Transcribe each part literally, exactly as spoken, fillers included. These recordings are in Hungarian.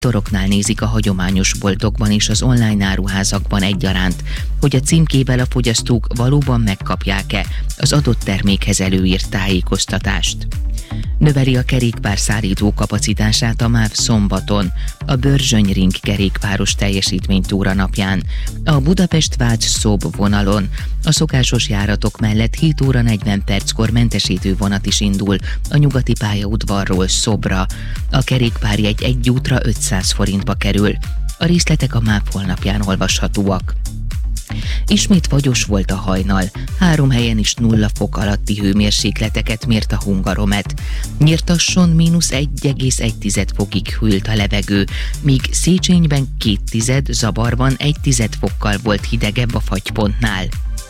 Toroknál nézik a hagyományos boltokban és az online áruházakban egyaránt, hogy a címkével a fogyasztók valóban megkapják-e az adott termékhez előírt tájékoztatást. Növeli a kerékpár szállító kapacitását a MÁV szombaton, a Börzsöny-Ring kerékpáros teljesítménytúra napján. A Budapest-Vács-Szob vonalon a szokásos járatok mellett hét óra negyven perckor mentesítő vonat is indul a nyugati pályaudvarról Szobra. A kerékpárjegy egy útra ötszáz forintba kerül. A részletek a MÁV honlapján olvashatóak. Ismét fagyos volt a hajnal, három helyen is nulla fok alatti hőmérsékleteket mért a Hungaromet. Nyírtasson mínusz egy egész egy fokig hűlt a levegő, míg Széchenyben két tized, Zabarban egy tized fokkal volt hidegebb a fagypontnál.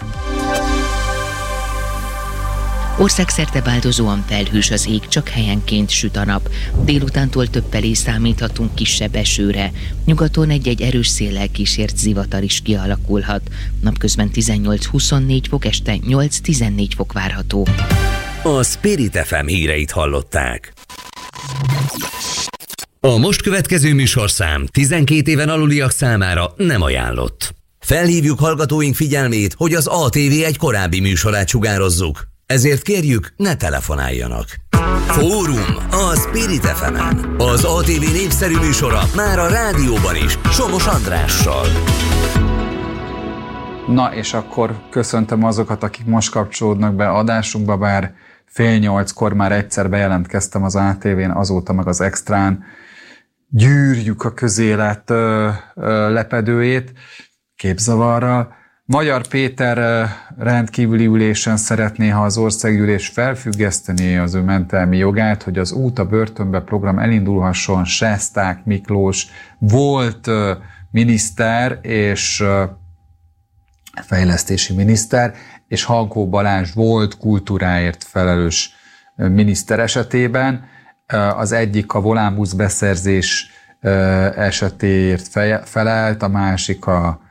Országszerte változóan felhős az ég, csak helyenként süt a nap. Délutántól több felé számíthatunk kisebb esőre. Nyugaton egy-egy erős széllel kísért zivatar is kialakulhat. Napközben tizennyolc-huszonnégy fok, este nyolc-tizennégy fok várható. A Spirit ef em híreit hallották. A most következő műsorszám tizenkét éven aluliak számára nem ajánlott. Felhívjuk hallgatóink figyelmét, hogy az á té vé egy korábbi műsorát sugározzuk. Ezért kérjük, ne telefonáljanak. Fórum a Spirit ef emen. Az á té vé népszerű műsora már a rádióban is, Somos Andrással. Na és akkor köszöntöm azokat, akik most kapcsolódnak be adásunkba, bár fél nyolckor már egyszer bejelentkeztem az á té vén, azóta meg az Extrán. Gyűrjük a közélet ö, ö, lepedőjét képzavarral. Magyar Péter rendkívüli ülésen szeretné, ha az országgyűlés felfüggesztené az ő mentelmi jogát, hogy az Út a börtönbe program elindulhasson. Sesták Miklós volt miniszter és fejlesztési miniszter, és Hankó Balázs volt kultúráért felelős miniszter esetében. Az egyik a volánbusz beszerzés esetéért felelt, a másik a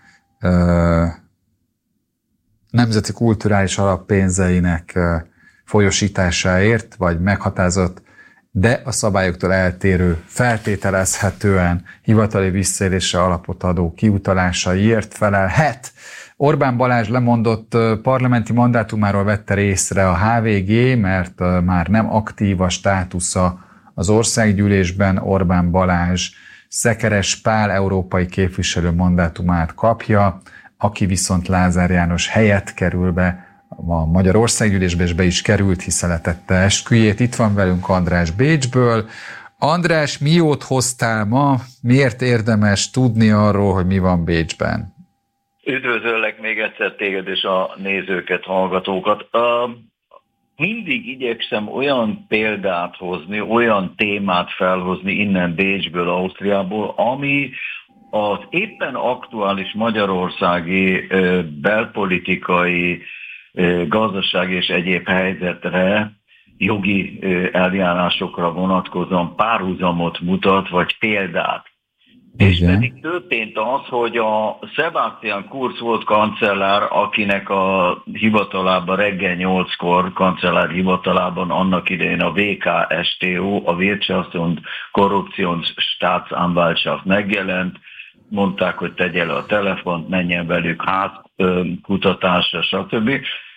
nemzeti kulturális alap pénzeinek folyosításáért, vagy meghatározott, de a szabályoktól eltérő, feltételezhetően hivatali visszaélésre alapot adó kiutalásaiért felelhet. Orbán Balázs lemondott parlamenti mandátumáról vette részre a há vé gé, mert már nem aktív a státusza az országgyűlésben. Orbán Balázs Szekeres Pál európai képviselő mandátumát kapja, aki viszont Lázár János helyett kerül be a Magyar Országgyűlésbe, és be is került, hiszen letette esküjét. Itt van velünk András Bécsből. András, mi jót hoztál ma? Miért érdemes tudni arról, hogy mi van Bécsben? Üdvözöllek még egyszer téged és a nézőket, hallgatókat. Uh, mindig igyekszem olyan példát hozni, olyan témát felhozni innen Bécsből, Ausztriából, ami az éppen aktuális magyarországi belpolitikai, gazdasági és egyéb helyzetre, jogi eljárásokra vonatkozóan párhuzamot mutat, vagy példát. Igen. És pedig történt az, hogy a Sebastian Kurz volt kancellár, akinek a hivatalában reggel nyolckor, kancellár hivatalában annak idején a vé ká es té o, a Wirtschafts- und Korruptionsstaatsanwaltschaft megjelent, mondták, hogy tegye le a telefont, menjen velük házkutatásra, stb.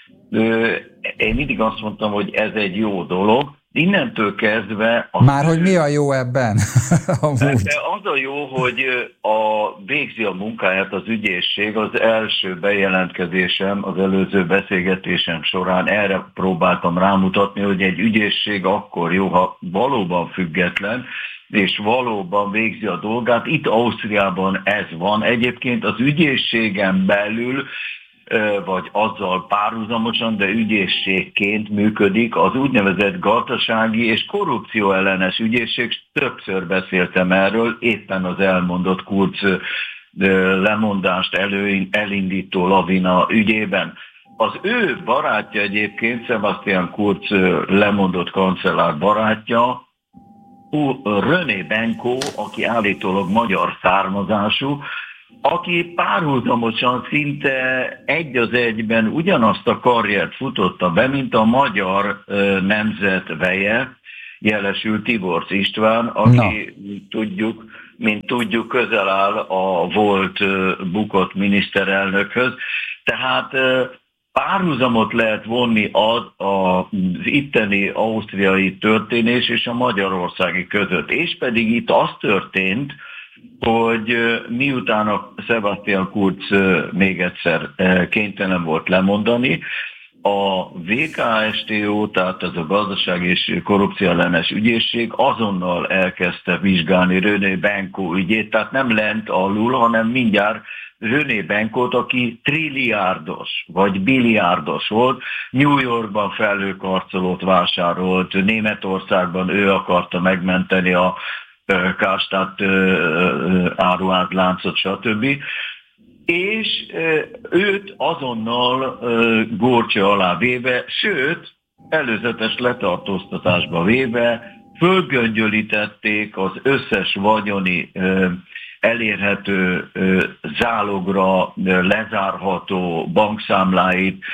Én mindig azt mondtam, hogy ez egy jó dolog. Innentől kezdve... Már hogy mi a jó ebben? De az a jó, hogy a végzi a munkáját az ügyészség. Az első bejelentkezésem, az előző beszélgetésem során erre próbáltam rámutatni, hogy egy ügyészség akkor jó, ha valóban független, és valóban végzi a dolgát. Itt Ausztriában ez van. Egyébként az ügyészségen belül, vagy azzal párhuzamosan, de ügyészségként működik az úgynevezett gazdasági és korrupció ellenes ügyészség. Többször beszéltem erről, éppen az elmondott Kurz lemondást elő, elindító lavina ügyében. Az ő barátja egyébként, Sebastian Kurz lemondott kancellár barátja, René Benko, aki állítólag magyar származású, aki párhuzamosan szinte egy az egyben ugyanazt a karriert futotta be, mint a magyar nemzet veje, jelesül Tiborcs István, aki, Na. tudjuk, mint tudjuk, közel áll a volt bukott miniszterelnökhöz. Tehát párhuzamot lehet vonni az, az itteni ausztriai történés és a magyarországi között. És pedig itt az történt, hogy miután a Sebastian Kurz még egyszer kénytelen volt lemondani, a vé ká es té o, tehát ez a gazdaság és korrupció ellenes ügyészség azonnal elkezdte vizsgálni René Benko ügyét, tehát nem lent alul, hanem mindjárt René Benkót, aki trilliárdos vagy billiárdos volt, New Yorkban felhőkarcolót vásárolt, Németországban ő akarta megmenteni a Karstadt áruházláncot, stb. És őt azonnal górcsa alá véve, sőt, előzetes letartóztatásba véve, fölgöngyölítették az összes vagyoni elérhető zálogra lezárható bankszámláit,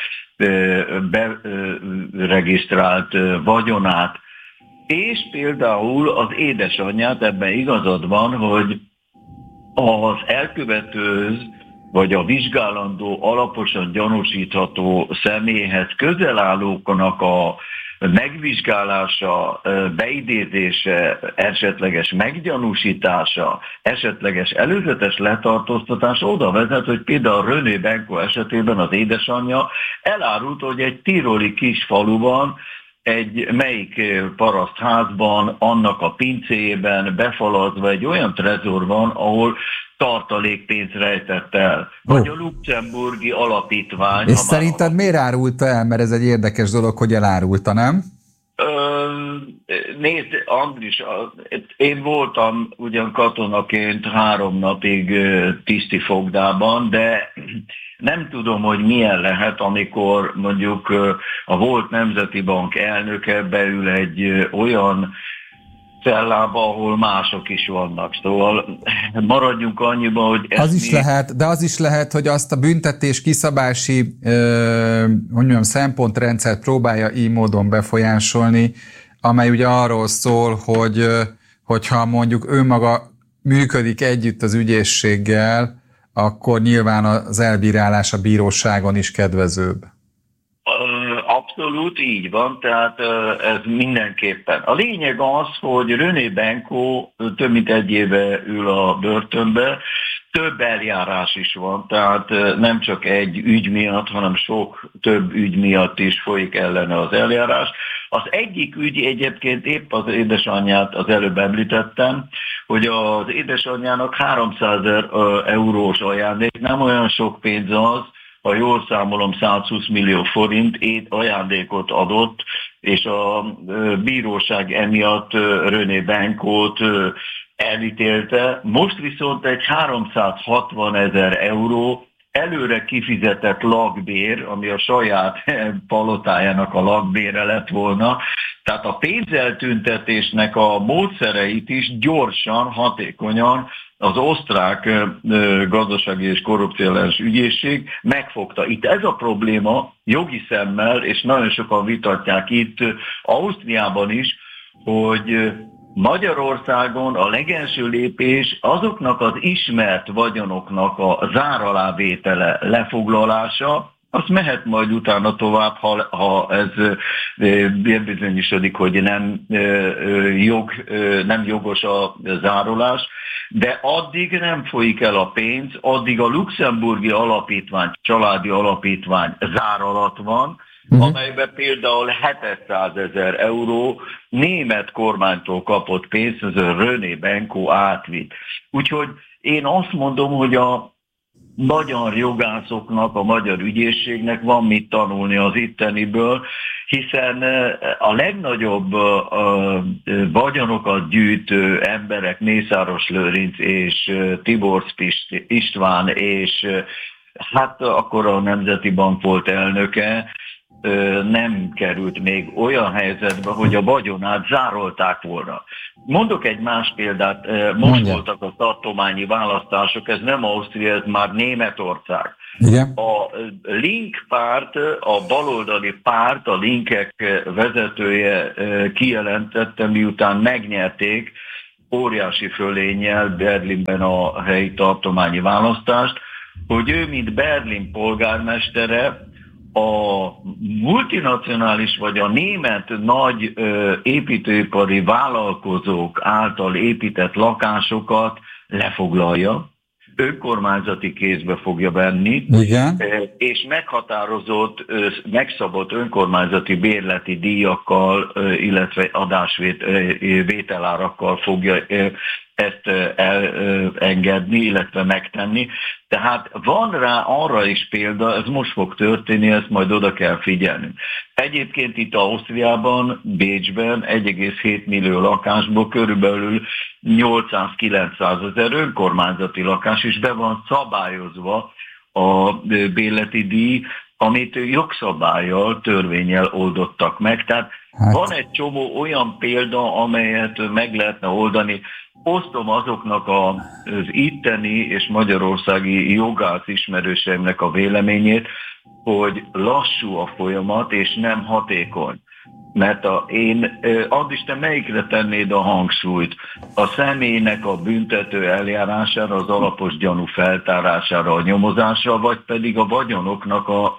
beregisztrált vagyonát, és például az édesanyját, ebben igazad van, hogy az elkövetőhöz, vagy a vizsgálandó, alaposan gyanúsítható személyhez közel állóknak a megvizsgálása, beidézése, esetleges meggyanúsítása, esetleges előzetes letartóztatása oda vezet, hogy például René Benko esetében az édesanyja elárult, hogy egy tiroli kis faluban, egy melyik parasztházban, annak a pincéjében befalazva egy olyan trezor van, ahol tartalékpénzt rejtett el. Vagy a luxemburgi alapítvány. És szerinted miért árulta el? Mert ez egy érdekes dolog, hogy elárulta, nem? Nézd, Andris, én voltam ugyan katonaként három napig tiszti fogdában, de nem tudom, hogy milyen lehet, amikor mondjuk a volt Nemzeti Bank elnöke beül egy olyan cellába, ahol mások is vannak. Szóval maradjunk annyiba, hogy... Az is még... lehet, de az is lehet, hogy azt a büntetés kiszabási ö, hogy mondjam, szempontrendszert próbálja így módon befolyásolni, amely ugye arról szól, hogy hogyha mondjuk ő maga működik együtt az ügyészséggel, akkor nyilván az elbírálás a bíróságon is kedvezőbb. Abszolút így van, tehát ez mindenképpen. A lényeg az, hogy René Benko több mint egy éve ül a börtönbe, több eljárás is van, tehát nem csak egy ügy miatt, hanem sok több ügy miatt is folyik ellene az eljárás. Az egyik ügy egyébként épp az édesanyját az előbb említettem, hogy az édesanyjának háromszázezer eurós ajándék, nem olyan sok pénz az, ha jól számolom, százhúsz millió forint ajándékot adott, és a bíróság emiatt René Benkót elítélte. Most viszont egy háromszázhatvanezer euró előre kifizetett lakbér, ami a saját palotájának a lakbére lett volna. Tehát a pénzeltüntetésnek a módszereit is gyorsan, hatékonyan az osztrák gazdasági és korrupciós ügyészség megfogta. Itt ez a probléma jogi szemmel, és nagyon sokan vitatják itt Ausztriában is, hogy Magyarországon a legelső lépés azoknak az ismert vagyonoknak a záralávétele, lefoglalása, azt mehet majd utána tovább, ha, ha ez bizonyosodik, hogy nem, jog, nem jogos a zárolás, de addig nem folyik el a pénz, addig a luxemburgi alapítvány, családi alapítvány zár alatt van, uh-huh. amelyben például hétszázezer euró német kormánytól kapott pénzt, ez a René Benko átvitt. Úgyhogy én azt mondom, hogy a magyar jogászoknak, a magyar ügyészségnek van mit tanulni az itteniből, hiszen a legnagyobb vagyonokat gyűjtő emberek, Mészáros Lőrinc és Tibor István, és hát akkor a Nemzeti Bank volt elnöke, nem került még olyan helyzetbe, hogy a vagyonát zárolták volna. Mondok egy más példát, most Mondja. voltak a tartományi választások, ez nem Ausztria, ez már Németország. Igen. A Link párt, a baloldali párt, a Linkek vezetője kijelentette, miután megnyerték óriási fölénnyel Berlinben a helyi tartományi választást, hogy ő, mint Berlin polgármestere, a multinacionális vagy a német nagy ö, építőipari vállalkozók által épített lakásokat lefoglalja, önkormányzati kézbe fogja venni, igen, és meghatározott, megszabott önkormányzati bérleti díjakkal, illetve adásvételárakkal fogja ezt elengedni, illetve megtenni. Tehát van rá arra is példa, ez most fog történni, ezt majd oda kell figyelni. Egyébként itt Ausztriában, Bécsben egy egész hét millió lakásból körülbelül nyolcszáz-kilencszázezer önkormányzati lakás is be van szabályozva a bérleti díj, amit jogszabállyal, törvénnyel oldottak meg. Tehát hát. Van egy csomó olyan példa, amelyet meg lehetne oldani. Osztom azoknak az itteni és magyarországi jogász ismerőseimnek a véleményét, hogy lassú a folyamat és nem hatékony. Mert a, én, add Isten, melyikre tennéd a hangsúlyt? A személynek a büntető eljárására, az alapos gyanú feltárására, a nyomozásra, vagy pedig a vagyonoknak a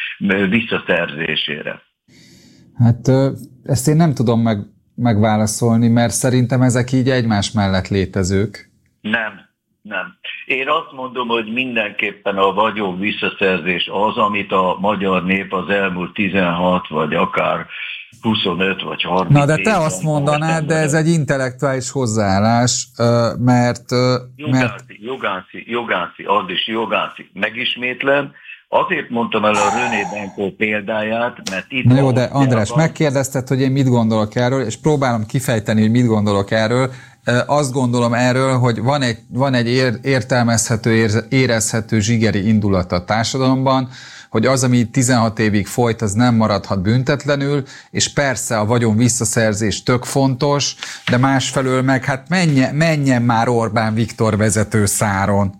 visszaszerzésére? Hát ezt én nem tudom meg, megválaszolni, mert szerintem ezek így egymás mellett létezők. Nem. Nem. Én azt mondom, hogy mindenképpen a vagyon visszaszerzés az, amit a magyar nép az elmúlt tizenhat, vagy akár huszonöt, vagy harminc Na, de te azt mondanád, de ez egy intellektuális hozzáállás, mert... Jogászi, jogászi, jogászi, az is jogászi. Megismétlem, azért mondtam el a René Benko példáját, mert itt... Na jó, de András, megkérdezted, hogy én mit gondolok erről, és próbálom kifejteni, hogy mit gondolok erről. Azt gondolom erről, hogy van egy, van egy értelmezhető, érezhető zsigeri indulat a társadalomban, hogy az, ami tizenhat évig folyt, az nem maradhat büntetlenül, és persze a vagyon visszaszerzés tök fontos, de másfelől meg hát menjen, menjen már Orbán Viktor vezető száron.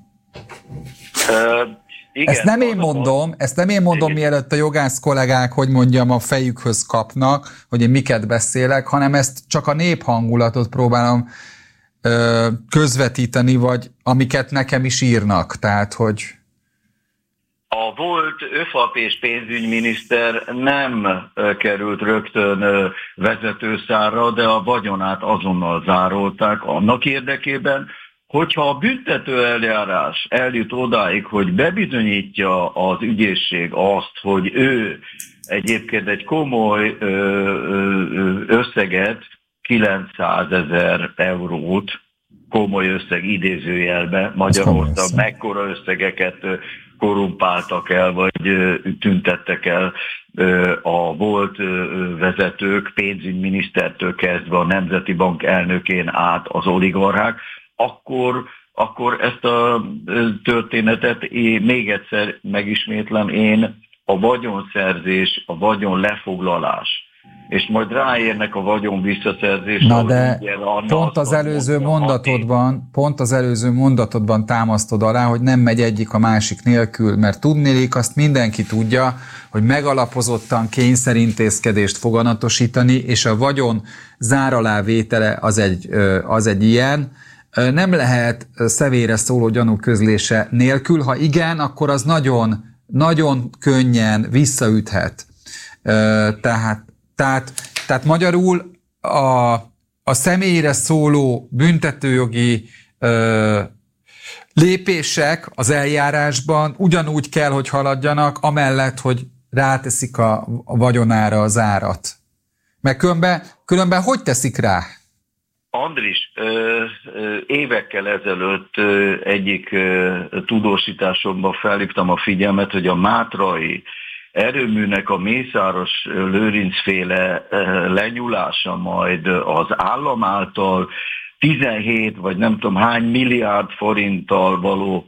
Uh, igen, ezt nem én mondom, ezt nem én mondom, mielőtt a jogász kollégák, hogy mondjam, a fejükhöz kapnak, hogy én miket beszélek, hanem ezt csak a néphangulatot próbálom ö, közvetíteni, vagy amiket nekem is írnak, tehát, hogy... A volt ÖFAP és pénzügyminiszter nem került rögtön vezetőszárra, de a vagyonát azonnal zárolták annak érdekében, hogyha a büntető eljárás eljut odáig, hogy bebizonyítja az ügyészség azt, hogy ő egyébként egy komoly összeget, kilencszázezer eurót, komoly összeg idézőjelbe, Magyarország mekkora összegeket korrumpáltak el, vagy tüntettek el a volt vezetők, pénzügyminisztertől kezdve a Nemzeti Bank elnökén át az oligarchák, akkor, akkor ezt a történetet én még egyszer megismétlem, én a vagyonszerzés, a vagyon lefoglalás, és majd ráérnek a vagyon visszaszerzés. Na de pont az előző mondatodban, pont az előző mondatodban támasztod alá, hogy nem megy egyik a másik nélkül, mert tudnélik, azt mindenki tudja, hogy megalapozottan kényszerintézkedést foganatosítani, és a vagyon zár alá vétele az egy, az egy ilyen. Nem lehet szevére szóló gyanú közlése nélkül, ha igen, akkor az nagyon, nagyon könnyen visszaüthet. Tehát, tehát, tehát magyarul a, a személyre szóló büntetőjogi ö, lépések az eljárásban ugyanúgy kell, hogy haladjanak, amellett, hogy ráteszik a, a vagyonára az árat. Mert különben, különben hogy teszik rá? Andris, évekkel ezelőtt egyik tudósításomban felhívtam a figyelmet, hogy a mátrai erőműnek a Mészáros Lőrincféle lenyúlása majd az állam által tizenhét vagy nem tudom hány milliárd forinttal való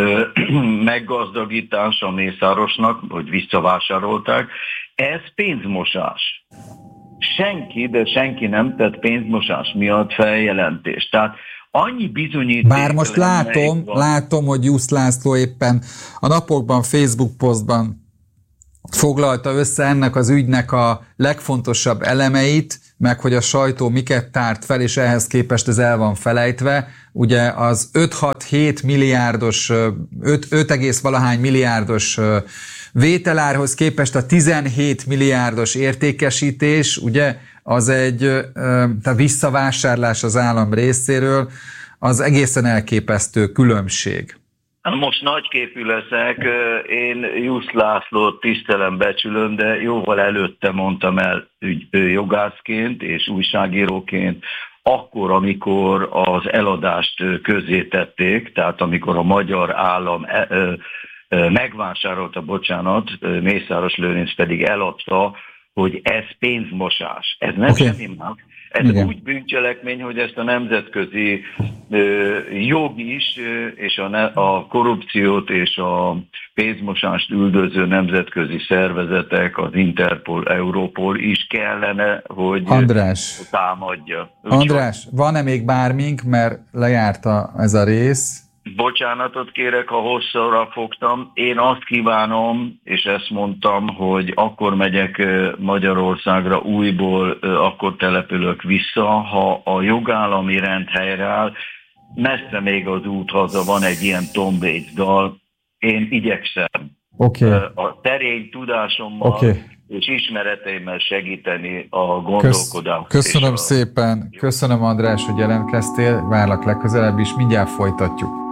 meggazdagítás a Mészárosnak, hogy visszavásárolták, ez pénzmosás. Senki, de senki nem tett pénzmosás miatt feljelentést. Tehát annyi bizonyíték... Bár most látom, látom, hogy Jusz László éppen a napokban, Facebook posztban foglalta össze ennek az ügynek a legfontosabb elemeit, meg hogy a sajtó miket tárt fel, és ehhez képest ez el van felejtve. Ugye az öt-hat-hét milliárdos, öt egész valahány milliárdos vételárhoz képest a tizenhét milliárdos értékesítés, ugye, az egy tehát visszavásárlás az állam részéről, az egészen elképesztő különbség. Most nagyképű leszek, én Jusz Lászlót tisztelem, becsülöm, de jóval előtte mondtam el jogászként és újságíróként, akkor, amikor az eladást közzétették, tehát amikor a magyar állam megvásárolta, bocsánat, Mészáros Lőrinc pedig eladta, hogy ez pénzmosás. Ez nem okay. semmi más. Ez Igen. úgy bűncselekmény, hogy ezt a nemzetközi ö, jog is, ö, és a, ne, a korrupciót és a pénzmosást üldöző nemzetközi szervezetek, az Interpol, Europol is kellene, hogy András, támadja. Úgy András, van-e még bármink, mert lejárt a, ez a rész? Bocsánatot kérek, ha hosszúra fogtam. Én azt kívánom, és ezt mondtam, hogy akkor megyek Magyarországra újból, akkor települök vissza, ha a jogállami rend helyreáll. Messze még az út haza van egy ilyen Tom Waits dal. Én igyekszem okay. a terény tudásommal okay. és ismereteimmel segíteni a gondolkodást. Köszönöm a... szépen, köszönöm András, hogy jelentkeztél, várlak legközelebb is, mindjárt folytatjuk.